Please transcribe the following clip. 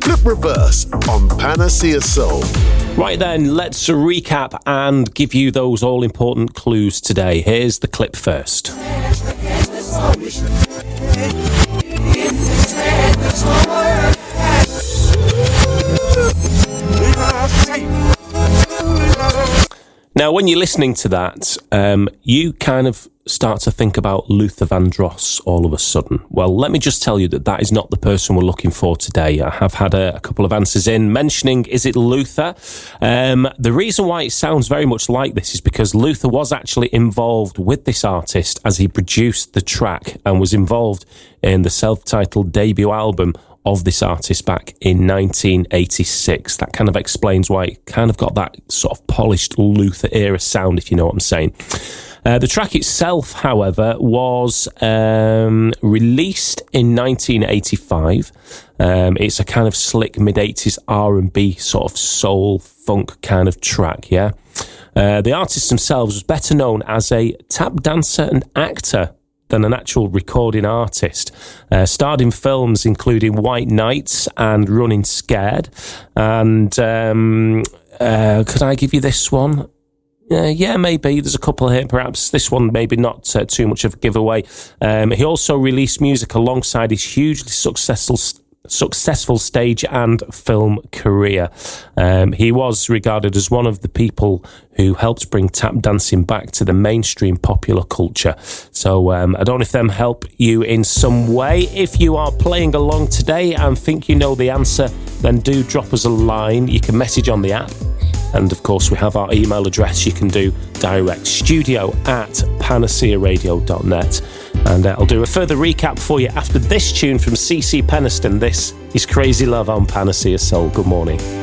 Flip Reverse on Panacea Soul. Right then, let's recap and give you those all-important clues today. Here's the clip first. Now, when you're listening to that, you kind of start to think about Luther Vandross all of a sudden. Well, let me just tell you that that is not the person we're looking for today. I have had a couple of answers in mentioning, is it Luther? The reason why it sounds very much like this is because Luther was actually involved with this artist as he produced the track and was involved in the self-titled debut album of this artist back in 1986. That kind of explains why it kind of got that sort of polished Luther era sound, if you know what I'm saying. The track itself, however, was released in 1985. It's a kind of slick mid-80s R&B sort of soul funk kind of track, yeah? The artist themselves was better known as a tap dancer and actor than an actual recording artist. Starred in films including White Nights and Running Scared. And could I give you this one? Yeah, maybe. There's a couple here, perhaps. This one, maybe not too much of a giveaway. He also released music alongside his hugely successful stage and film career. He was regarded as one of the people who helped bring tap dancing back to the mainstream popular culture. So I don't know if them help you in some way. If you are playing along today and think you know the answer, then do drop us a line. You can message on the app. And of course, we have our email address. You can do direct studio@panacearadio.net. And I'll do a further recap for you after this tune from CeCe Peniston. This is Crazy Love on Panacea Soul. Good morning.